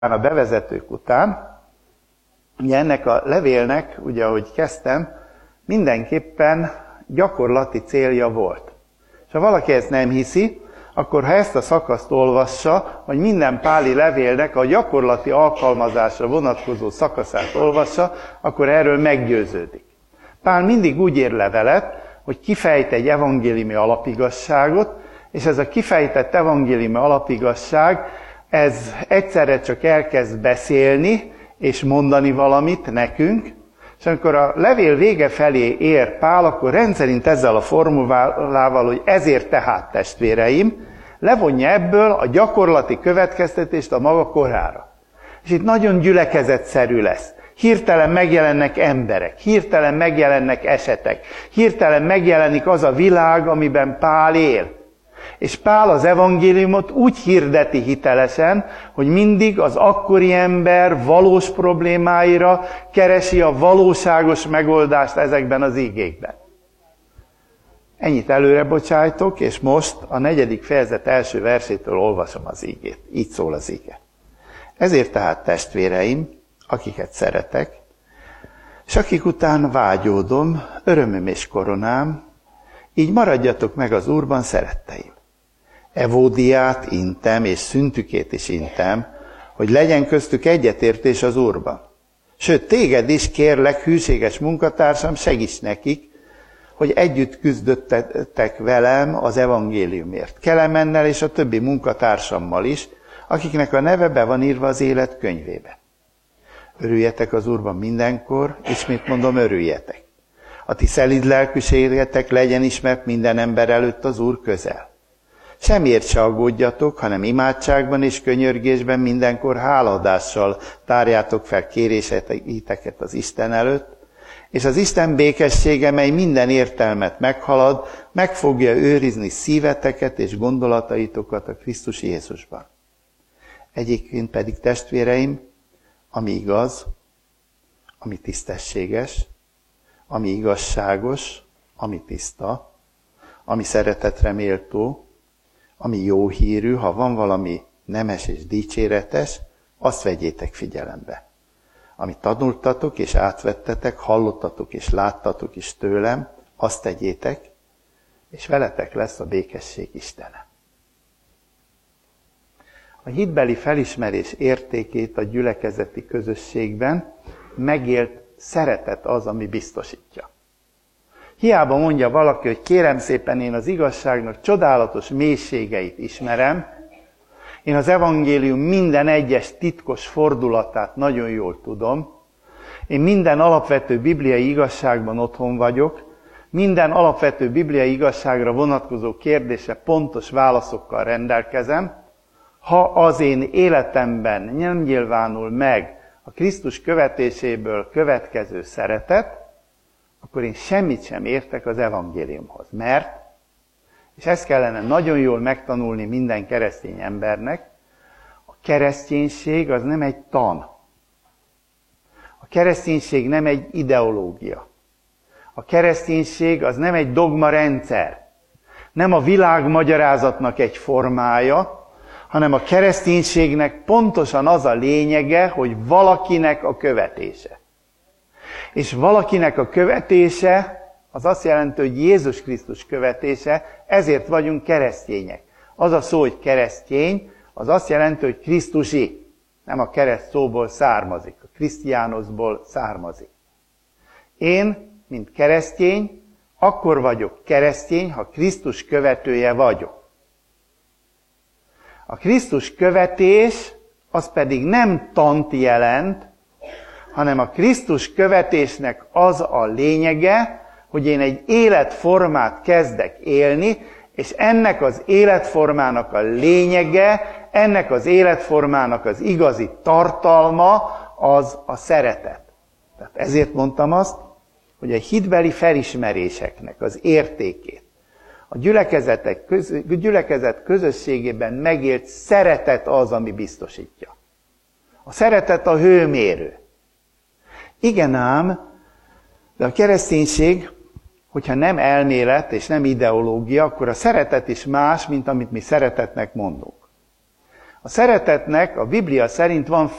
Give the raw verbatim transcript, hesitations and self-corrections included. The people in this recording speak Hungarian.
A bevezetők után, ugye ennek a levélnek, ugye ahogy kezdtem, mindenképpen gyakorlati célja volt. És ha valaki ezt nem hiszi, akkor ha ezt a szakaszt olvassa, vagy minden páli levélnek a gyakorlati alkalmazásra vonatkozó szakaszát olvassa, akkor erről meggyőződik. Pál mindig úgy ír levelet, hogy kifejt egy evangéliumi alapigazságot, és ez a kifejtett evangéliumi alapigazság, ez egyszerre csak elkezd beszélni, és mondani valamit nekünk, és amikor a levél vége felé ér Pál, akkor rendszerint ezzel a formulával, hogy ezért tehát testvéreim, levonja ebből a gyakorlati következtetést a maga korára. És itt nagyon gyülekezetszerű lesz. Hirtelen megjelennek emberek, hirtelen megjelennek esetek, hirtelen megjelenik az a világ, amiben Pál él. És Pál az evangéliumot úgy hirdeti hitelesen, hogy mindig az akkori ember valós problémáira keresi a valóságos megoldást ezekben az igékben. Ennyit előre bocsájtok, és most a negyedik fejezet első versétől olvasom az igét. Így szól az ige. Ezért tehát testvéreim, akiket szeretek, és akik után vágyódom, örömöm és koronám, így maradjatok meg az Úrban, szeretteim. Evódiát intem, és szüntükét is intem, hogy legyen köztük egyetértés az Úrban. Sőt, téged is kérlek, hűséges munkatársam, segíts nekik, hogy együtt küzdöttek velem az evangéliumért. Kelemennel és a többi munkatársammal is, akiknek a neve be van írva az élet könyvébe. Örüljetek az Úrban mindenkor, ismét mondom, örüljetek. A ti szelíd lelkűségetek legyen ismert minden ember előtt az Úr közel. Semmiért se aggódjatok, hanem imádságban és könyörgésben mindenkor hálaadással tárjátok fel kéréseiteket az Isten előtt, és az Isten békessége, mely minden értelmet meghalad, meg fogja őrizni szíveteket és gondolataitokat a Krisztus Jézusban. Egyébként pedig testvéreim, ami igaz, ami tisztességes, ami igazságos, ami tiszta, ami szeretetre méltó, ami jó hírű, ha van valami nemes és dicséretes, azt vegyétek figyelembe. Amit tanultatok és átvettetek, hallottatok és láttatok is tőlem, azt tegyétek, és veletek lesz a békesség Istene. A hitbeli felismerés értékét a gyülekezeti közösségben megélt szeretet az, ami biztosítja. Hiába mondja valaki, hogy kérem szépen, én az igazságnak csodálatos mélységeit ismerem, én az evangélium minden egyes titkos fordulatát nagyon jól tudom, én minden alapvető bibliai igazságban otthon vagyok, minden alapvető bibliai igazságra vonatkozó kérdésre pontos válaszokkal rendelkezem, ha az én életemben nem nyilvánul meg a Krisztus követéséből következő szeretet, akkor én semmit sem értek az evangéliumhoz. Mert, és ezt kellene nagyon jól megtanulni minden keresztény embernek, a kereszténység az nem egy tan. A kereszténység nem egy ideológia. A kereszténység az nem egy dogmarendszer. Nem a világmagyarázatnak egy formája, hanem a kereszténységnek pontosan az a lényege, hogy valakinek a követése. És valakinek a követése, az azt jelenti, hogy Jézus Krisztus követése, ezért vagyunk keresztények. Az a szó, hogy keresztény, az azt jelenti, hogy Krisztusi. Nem a kereszt szóból származik, a Krisztiánoszból származik. Én, mint keresztény, akkor vagyok keresztény, ha Krisztus követője vagyok. A Krisztus követés, az pedig nem tant jelent, hanem a Krisztus követésnek az a lényege, hogy én egy életformát kezdek élni, és ennek az életformának a lényege, ennek az életformának az igazi tartalma az a szeretet. Tehát ezért mondtam azt, hogy a hitbeli felismeréseknek az értékét, a gyülekezetek köz, gyülekezet közösségében megélt szeretet az, ami biztosítja. A szeretet a hőmérő. Igen ám, de a kereszténység, hogyha nem elmélet és nem ideológia, akkor a szeretet is más, mint amit mi szeretetnek mondunk. A szeretetnek a Biblia szerint van